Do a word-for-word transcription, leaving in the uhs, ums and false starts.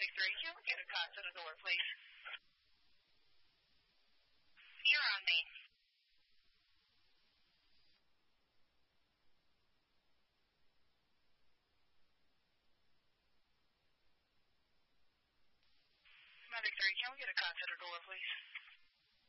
Medic three, can we get a cot to the door, please? You're on me. Medic three, can we get a cot to the door, please?